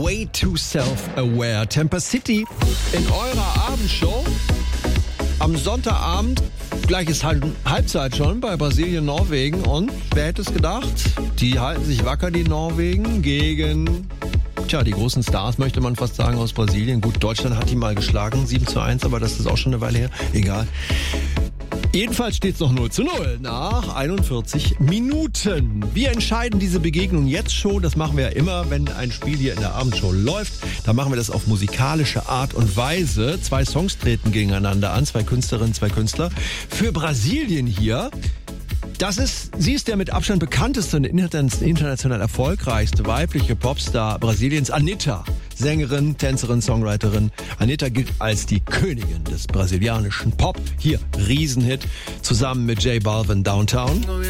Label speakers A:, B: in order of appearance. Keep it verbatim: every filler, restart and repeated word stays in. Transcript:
A: Way Too Self-Aware. Tampa City in eurer Abendshow am Sonntagabend. Gleich ist halt Halbzeit schon bei Brasilien, Norwegen. Und wer hätte es gedacht? Die halten sich wacker, die Norwegen, gegen... Tja, die großen Stars, möchte man fast sagen, aus Brasilien. Gut, Deutschland hat die mal geschlagen, sieben zu eins, aber das ist auch schon eine Weile her. Egal. Jedenfalls steht es noch null zu null nach einundvierzig Minuten. Wir entscheiden diese Begegnung jetzt schon. Das machen wir ja immer, wenn ein Spiel hier in der Abendshow läuft. Da machen wir das auf musikalische Art und Weise. Zwei Songs treten gegeneinander an, zwei Künstlerinnen, zwei Künstler. Für Brasilien hier... Das ist, sie ist der mit Abstand bekannteste und international erfolgreichste weibliche Popstar Brasiliens, Anitta. Sängerin, Tänzerin, Songwriterin. Anitta gilt als die Königin des brasilianischen Pop. Hier, Riesenhit, zusammen mit J Balvin, Downtown.